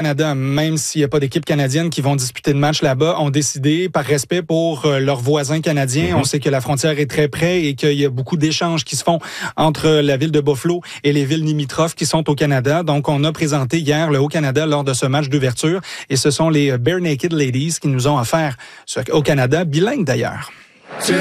Canada, même s'il n'y a pas d'équipe canadienne qui vont disputer de match là-bas, ont décidé, par respect pour leurs voisins canadiens, on sait que la frontière est très près et qu'il y a beaucoup d'échanges qui se font entre la ville de Buffalo et les villes limitrophes qui sont au Canada. Donc, on a présenté hier le Haut-Canada lors de ce match d'ouverture et ce sont les Bare Naked Ladies qui nous ont offert au Canada, bilingue d'ailleurs.